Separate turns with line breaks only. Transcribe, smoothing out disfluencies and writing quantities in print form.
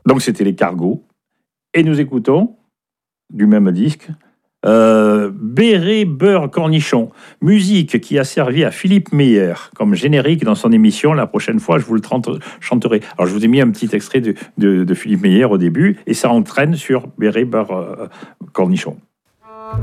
Donc c'était les Cargos. Et nous écoutons, du même disque, Béret, beurre, cornichon. Musique qui a servi à Philippe Meyer comme générique dans son émission. La prochaine fois, je vous le chanterai. Alors je vous ai mis un petit extrait de Philippe Meyer au début, et ça entraîne sur Béret, beurre, cornichon.